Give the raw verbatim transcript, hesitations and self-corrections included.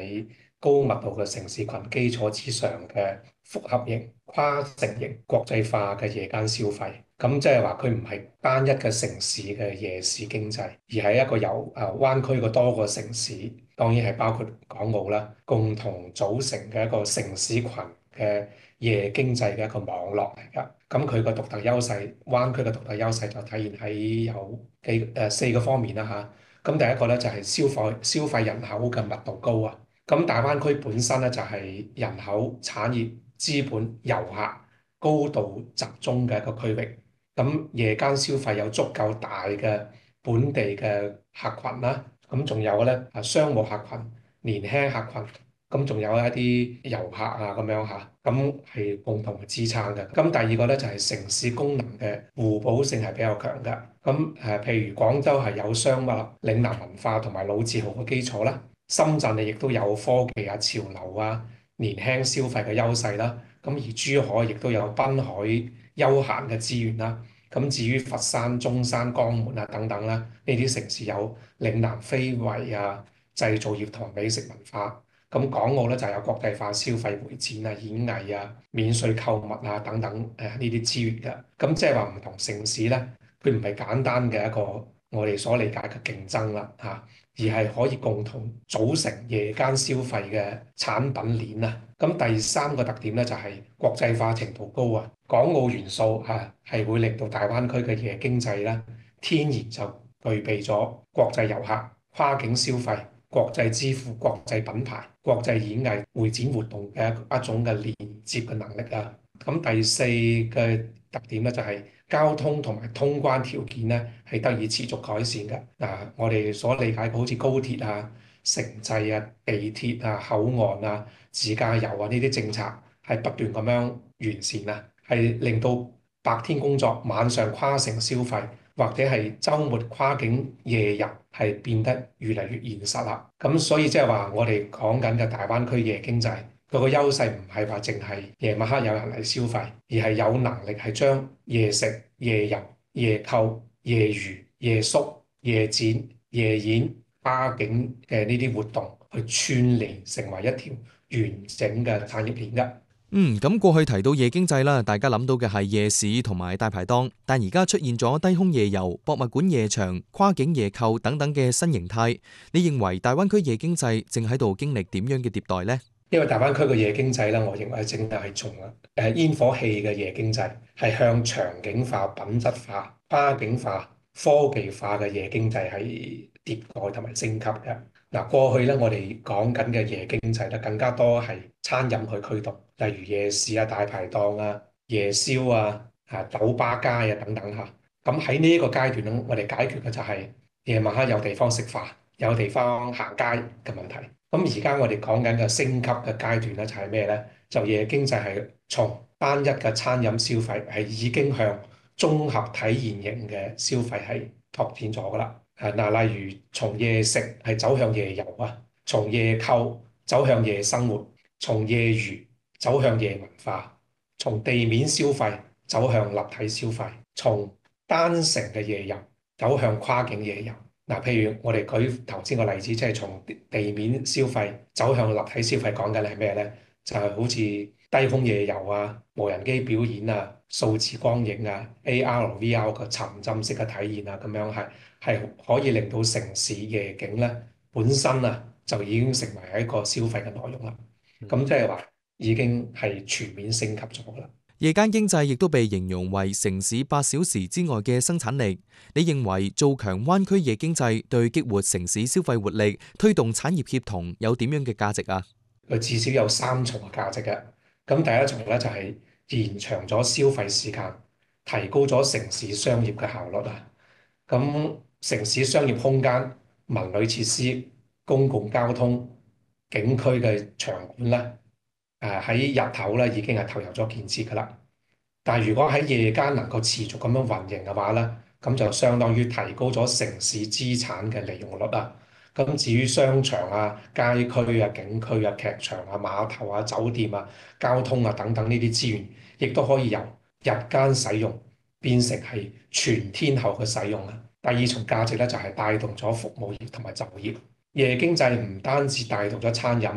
喺高密度嘅城市群基礎之上嘅複合型、跨城型、國際化嘅夜間消費。咁即係話佢唔係單一嘅城市嘅夜市經濟，而係一個由誒灣區嘅多個城市，當然係包括港澳啦，共同組成嘅一個城市群嘅夜經濟嘅一個網絡嚟㗎。咁佢個獨特優勢，灣區嘅獨特優勢就體現喺有幾誒、呃、四個方面啦嚇。咁第一個咧就係消費消費人口嘅密度高啊。咁大灣區本身咧就係人口、產業、資本、遊客高度集中嘅一個區域。咁夜間消費有足夠大嘅本地嘅客群啦，咁仲有咧啊商務客群、年輕客群，咁仲有一啲遊客啊咁樣嚇，咁係共同支撐嘅。咁第二個咧就係城市功能嘅互補性係比較強嘅。咁誒譬如廣州係有商務、嶺南文化同埋老字號嘅基礎啦，深圳亦都有科技啊、潮流啊、年輕消費嘅優勢啦。咁而珠海亦都有濱海休閒嘅資源啦。咁至於佛山、中山、江門啊等等啦，呢啲城市有嶺南非遺啊、製造業同美食文化。咁港澳咧就有國際化消費會展啊、演藝啊、免稅購物啊等等誒呢啲資源嘅。咁即係話唔同城市咧，佢唔係簡單嘅一個我哋所理解嘅競爭啦嚇，而係可以共同組成夜間消費嘅產品鏈啊。咁第三個特點咧就係國際化程度高啊，港澳元素嚇係會令到大灣區嘅夜經濟咧天然就具備咗國際遊客、跨境消費、國際支付、國際品牌、國際演藝會展活動嘅一種嘅連接嘅能力啊。咁第四個特點咧就係交通同埋通關條件咧係得以持續改善嘅。嗱，我哋所理解嘅好似高鐵啊、城際啊、地鐵啊、口岸啊、自駕遊啊呢啲政策係不斷咁樣完善啊，係令到白天工作、晚上跨城消費或者係週末跨境夜遊係變得越嚟越現實啦。咁所以即係話我哋講緊嘅大灣區夜經濟，佢個優勢唔係話淨係夜晚黑有人嚟消費，而係有能力係將夜食、夜遊、夜購、夜娛、夜宿、夜展、夜演跨境嘅呢啲活動去串聯成為一條完整嘅產業鏈嘅。 嗯，咁過去提到夜經濟啦，大家諗到嘅係夜市同埋大排檔，但而家出現咗低空夜遊、博物館夜場、跨境夜購等等嘅新形態。你認為大灣區夜經濟正喺度經歷點樣嘅迭代呢？ 因為大灣區嘅夜經濟咧，我認為正係從誒煙火氣嘅夜經濟係向場景化、品質化、跨境化、科技化嘅夜經濟係迭代同埋升級嘅。嗱，過去咧我哋講緊嘅夜經濟咧，更加多係餐飲去驅動，例如夜市啊、大排檔啊、夜宵啊、啊酒吧街啊等等嚇。咁喺呢一個階段咧，我哋解決嘅就係夜晚黑有地方食飯、有地方行街嘅問題。咁而家我哋講緊嘅升級嘅階段咧，就係咩咧？就夜經濟係從單一嘅餐飲消費係已經向綜合體驗型嘅消費係拓展咗噶啦。誒嗱，例如從夜食係走向夜遊啊，從夜購走向夜生活，從夜娛走向夜文化，從地面消費走向立體消費，從單城嘅夜遊走向跨境夜遊。嗱，譬如我哋舉頭先個例子，即係從地面消費走向立體消費，講緊係咩咧？就係好似低空夜遊啊、無人機表演啊、數字光影啊、A R、V R 嘅沉浸式嘅體驗啊，咁樣係係可以令到城市夜景咧本身啊就已經成為一個消費嘅內容啦。咁即係話已經係全面升級咗噶啦。 夜間經濟亦都被形容為城市八小時之外嘅生產力。你認為做強灣區夜經濟對激活城市消費活力、推動產業協同有點樣嘅價值啊？ 佢至少有三重嘅價值嘅。咁第一重咧就係延長咗消費時間，提高咗城市商業嘅效率啊。咁城市商業空間、文旅設施、公共交通、景區嘅場館咧，誒喺日頭咧已經係投入咗建設噶啦。但係如果喺夜間能夠持續咁樣運營嘅話咧，咁就相當於提高咗城市資產嘅利用率啊。咁至於商場啊、街區啊、景區啊、劇場啊、碼頭啊、酒店啊、交通啊等等呢啲資源，亦都可以由日間使用變成係全天候嘅使用啊。第二重價值咧就係帶動咗服務業同埋就業。夜經濟唔單止帶動咗餐飲